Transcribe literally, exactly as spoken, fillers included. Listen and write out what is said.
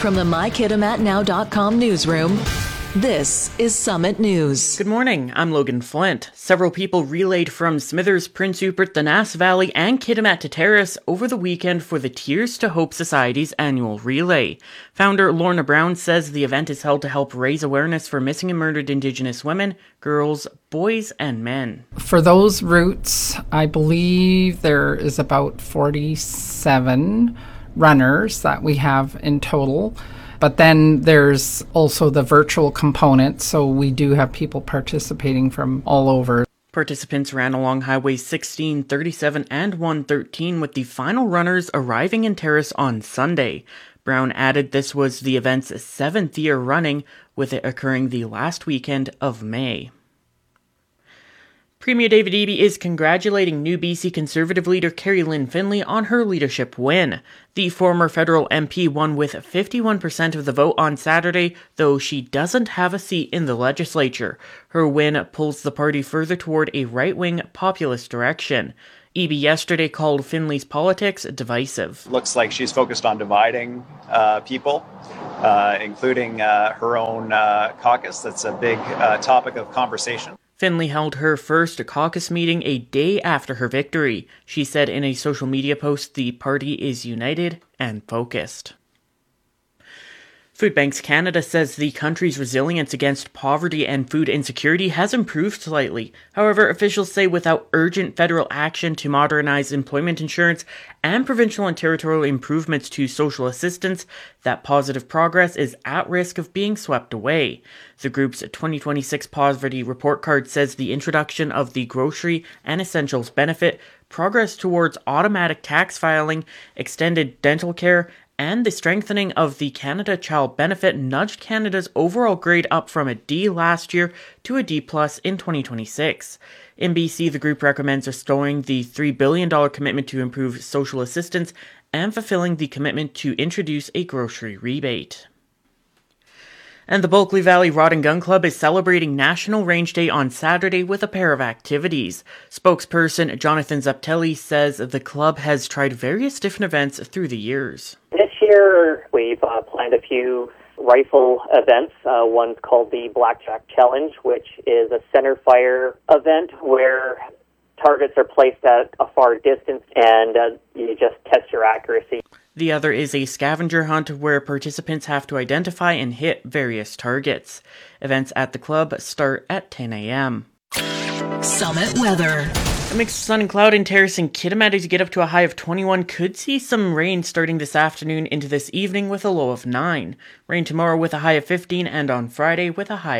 From the my kitimat now dot com newsroom, this is Summit News. Good morning, I'm Logan Flint. Several people relayed from Smithers, Prince Rupert, the Nass Valley, and Kitimat to Terrace over the weekend for the Tears to Hope Society's annual relay. Founder Lorna Brown says the event is held to help raise awareness for missing and murdered Indigenous women, girls, boys, and men. For those routes, I believe there is about forty-seven runners that we have in total. But then there's also the virtual component, so we do have people participating from all over. Participants ran along Highways sixteen, thirty-seven, and one thirteen, with the final runners arriving in Terrace on Sunday. Brown added this was the event's seventh year running, with it occurring the last weekend of May. Premier David Eby is congratulating new B C Conservative leader Kerry Lynn Finlay on her leadership win. The former federal M P won with fifty-one percent of the vote on Saturday, though she doesn't have a seat in the legislature. Her win pulls the party further toward a right-wing populist direction. Eby yesterday called Finlay's politics divisive. Looks like she's focused on dividing uh, people, uh, including uh, her own uh, caucus. That's a big uh, topic of conversation. Finlay held her first caucus meeting a day after her victory. She said in a social media post the party is united and focused. Food Banks Canada says the country's resilience against poverty and food insecurity has improved slightly. However, officials say without urgent federal action to modernize employment insurance and provincial and territorial improvements to social assistance, that positive progress is at risk of being swept away. The group's twenty twenty-six Poverty Report Card says the introduction of the Grocery and Essentials Benefit, progress towards automatic tax filing, extended dental care, and the strengthening of the Canada Child Benefit nudged Canada's overall grade up from a D last year to a D plus in twenty twenty-six. In B C, the group recommends restoring the three billion dollars commitment to improve social assistance and fulfilling the commitment to introduce a grocery rebate. And the Bulkley Valley Rod and Gun Club is celebrating National Range Day on Saturday with a pair of activities. Spokesperson Jonathan Zaptelli says the club has tried various different events through the years. This year, we've uh, planned a few rifle events. Uh, one's called the Blackjack Challenge, which is a center fire event where targets are placed at a far distance and uh, you just test your accuracy. The other is a scavenger hunt where participants have to identify and hit various targets. Events at the club start at ten a.m. Summit weather. A mix of sun and cloud in Terrace and Kitimat as you get up to a high of twenty-one. Could see some rain starting this afternoon into this evening with a low of nine. Rain tomorrow with a high of fifteen, and on Friday with a high